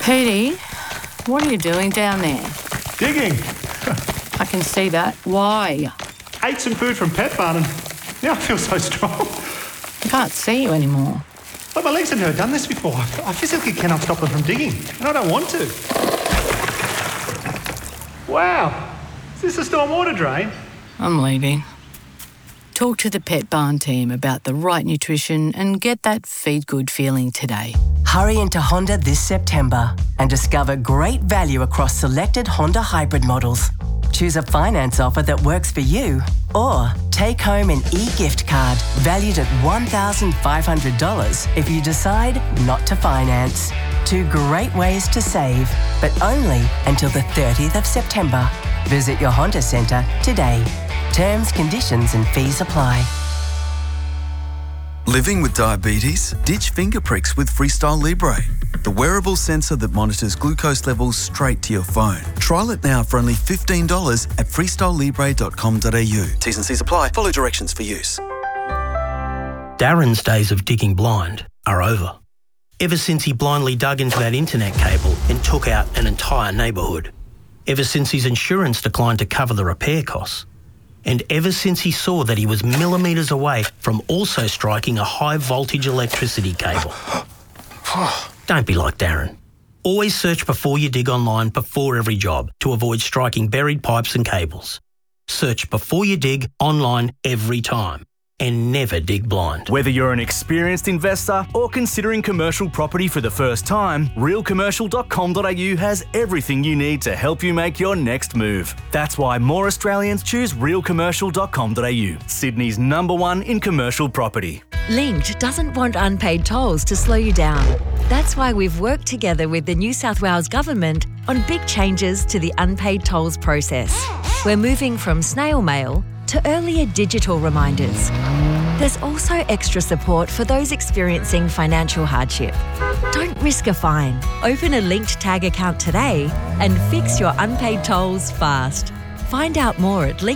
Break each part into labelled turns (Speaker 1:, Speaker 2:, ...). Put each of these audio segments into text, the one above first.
Speaker 1: Petey, what are you doing down there?
Speaker 2: Digging.
Speaker 1: I can see that. Why?
Speaker 2: Ate some food from Pet Barn and now I feel so strong.
Speaker 1: I can't see you anymore.
Speaker 2: But my legs have never done this before. I physically cannot stop them from digging, and I don't want to. Wow. Is this a stormwater drain?
Speaker 1: I'm leaving. Talk to the Pet Barn team about the right nutrition and get that feed good feeling today.
Speaker 3: Hurry into Honda this September and discover great value across selected Honda hybrid models. Choose a finance offer that works for you, or take home an e-gift card valued at $1,500 if you decide not to finance. 2 great ways to save, but only until the 30th of September. Visit your Honda Centre today. Terms, conditions and fees apply.
Speaker 4: Living with diabetes? Ditch finger pricks with Freestyle Libre, the wearable sensor that monitors glucose levels straight to your phone. Trial it now for only $15 at freestylelibre.com.au. T's and C's apply. Follow directions for use.
Speaker 5: Darren's days of digging blind are over. Ever since he blindly dug into that internet cable and took out an entire neighbourhood. Ever since his insurance declined to cover the repair costs. And ever since he saw that he was millimetres away from also striking a high-voltage electricity cable. Don't be like Darren. Always search before you dig online before every job to avoid striking buried pipes and cables. Search before you dig online every time. And never dig blind.
Speaker 6: Whether you're an experienced investor or considering commercial property for the first time, realcommercial.com.au has everything you need to help you make your next move. That's why more Australians choose realcommercial.com.au, Sydney's #1 in commercial property.
Speaker 7: Linked doesn't want unpaid tolls to slow you down. That's why we've worked together with the New South Wales Government on big changes to the unpaid tolls process. We're moving from snail mail to earlier digital reminders. There's also extra support for those experiencing financial hardship. Don't risk a fine. Open a Linked Tag account today and fix your unpaid tolls fast. Find out more at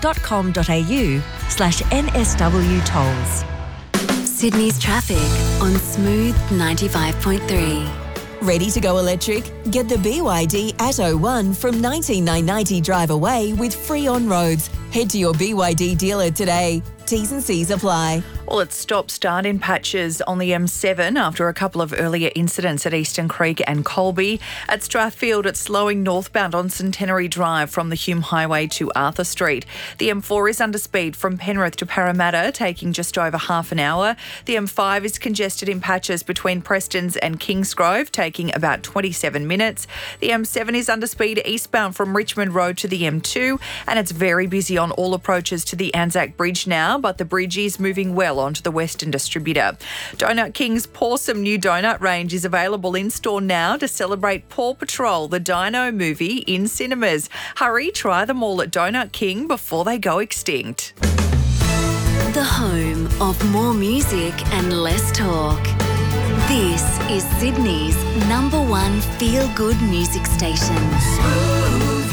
Speaker 7: linked.com.au/NSW tolls.
Speaker 8: Sydney's traffic on Smooth 95.3.
Speaker 9: Ready to go electric? Get the BYD Atto 1 from $19,990 drive away with free on-roads. Head to your BYD dealer today. T's and C's apply.
Speaker 10: Well, it's stop-start in patches on the M7 after a couple of earlier incidents at Eastern Creek and Colby. At Strathfield, it's slowing northbound on Centenary Drive from the Hume Highway to Arthur Street. The M4 is under speed from Penrith to Parramatta, taking just over half an hour. The M5 is congested in patches between Prestons and Kingsgrove, taking about 27 minutes. The M7 is under speed eastbound from Richmond Road to the M2, and it's very busy on all approaches to the Anzac Bridge now, but the bridge is moving well onto the Western Distributor. Donut King's Pawsome new donut range is available in-store now to celebrate Paw Patrol, the Dino movie, in cinemas. Hurry, try them all at Donut King before they go extinct.
Speaker 8: The home of more music and less talk. This is Sydney's #1 feel-good music station.
Speaker 11: Smooth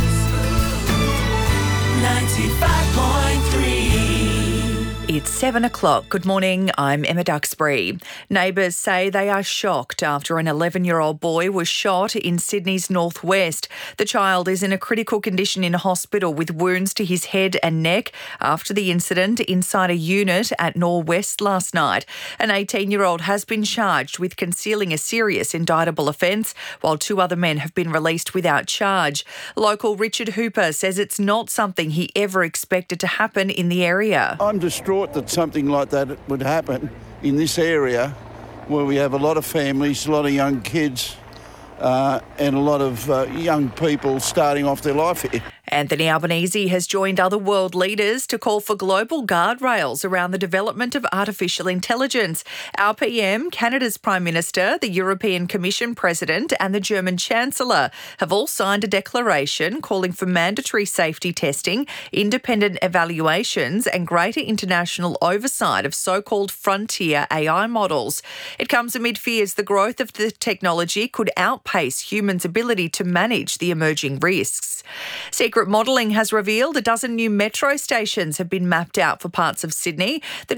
Speaker 11: 95.3.
Speaker 10: It's 7 o'clock. Good morning, I'm Emma Duxbury. Neighbours say they are shocked after an 11-year-old boy was shot in Sydney's northwest. The child is in a critical condition in hospital with wounds to his head and neck after the incident inside a unit at Norwest last night. An 18-year-old has been charged with concealing a serious indictable offence, while 2 other men have been released without charge. Local Richard Hooper says it's not something he ever expected to happen in the area.
Speaker 12: I'm distraught that something like that would happen in this area where we have a lot of families, a lot of young kids and a lot of young people starting off their life here.
Speaker 10: Anthony Albanese has joined other world leaders to call for global guardrails around the development of artificial intelligence. Our PM, Canada's Prime Minister, the European Commission President and the German Chancellor have all signed a declaration calling for mandatory safety testing, independent evaluations and greater international oversight of so-called frontier AI models. It comes amid fears the growth of the technology could outpace humans' ability to manage the emerging risks. Secret modelling has revealed a dozen new metro stations have been mapped out for parts of Sydney. The